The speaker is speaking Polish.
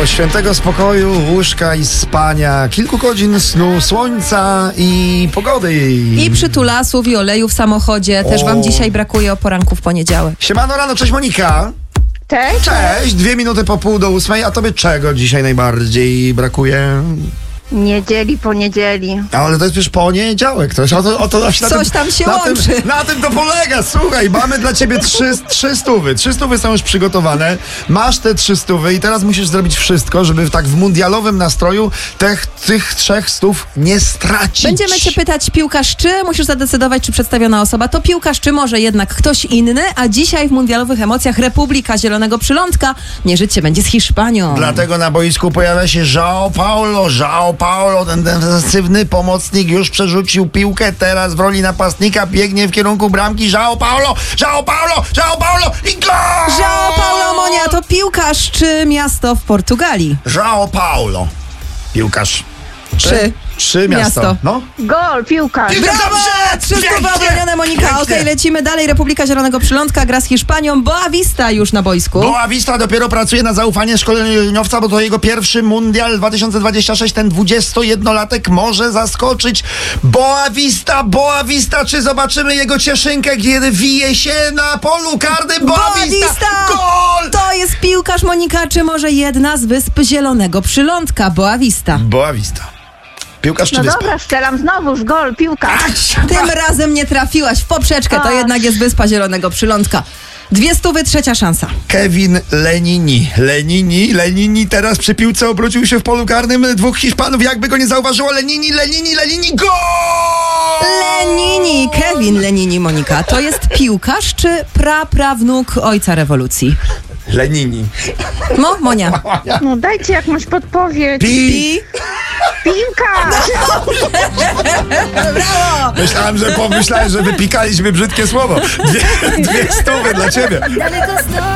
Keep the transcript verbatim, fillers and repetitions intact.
Do świętego spokoju, łóżka i spania, kilku godzin snu, słońca i pogody. I przytulasów i oleju w samochodzie. Też O. wam dzisiaj brakuje o poranku w poniedziałek. Siemano rano, cześć Monika. Cześć. Cześć, dwie minuty po pół do ósmej, a tobie czego dzisiaj najbardziej brakuje? Niedzieli, poniedzieli. Ale to jest przecież poniedziałek, to jest o to, o to na Coś tym, tam się na łączy. Tym, na tym to polega, słuchaj, mamy dla ciebie trzy, trzy stówy. Trzy stówy są już przygotowane, masz te trzy stówy i teraz musisz zrobić wszystko, żeby tak w mundialowym nastroju tych, tych trzech stów nie stracić. Będziemy cię pytać, piłkarz czy? Musisz zadecydować, czy przedstawiona osoba to piłkarz, czy może jednak ktoś inny. A dzisiaj w mundialowych emocjach Republika Zielonego Przylądka mierzyć się będzie z Hiszpanią. Dlatego na boisku pojawia się João Paulo. João Paulo, ten defensywny pomocnik, już przerzucił piłkę, teraz w roli napastnika biegnie w kierunku bramki. João Paulo, João Paulo, João Paulo i gol! João Paulo Monia to piłkarz czy miasto w Portugalii? João Paulo. Piłkarz. Czy Trzy miasto. miasto. No. Gol, piłka. Piłka, Brawo! dobrze! Trzy stówy Pięknie! obronione, Monika. Okej, Pięknie! lecimy dalej. Republika Zielonego Przylądka gra z Hiszpanią. Boavista już na boisku. Boavista dopiero pracuje na zaufanie szkoleniowca, bo to jego pierwszy mundial dwa tysiące dwudziesty szósty. Ten dwudziestojednolatek może zaskoczyć. Boavista, Boavista, czy zobaczymy jego cieszynkę, kiedy wije się na polu karnym? Boavista! Boavista! Gol! To jest piłkarz, Monika, czy może jedna z wysp Zielonego Przylądka? Boavista. Boavista. Piłkarz czy No wyspa? dobra, strzelam znowuż. Gol, piłka. Tym razem nie trafiłaś w poprzeczkę. To Ach. jednak jest wyspa Zielonego Przylądka. Dwie stówy, trzecia szansa. Kevin Lenini. Lenini, Lenini teraz przy piłce obrócił się w polu karnym dwóch Hiszpanów, jakby go nie zauważyło. Lenini, Lenini, Lenini, gol! Lenini, Kevin Lenini, Monika. To jest piłkarz czy praprawnuk ojca rewolucji? Lenini. Mo, Monia. No dajcie jakąś podpowiedź. Pi. I... Piłka. Brawo! Myślałem, że pomyślałem, że wypikaliśmy brzydkie słowo. Dwie, dwie stówy dla ciebie.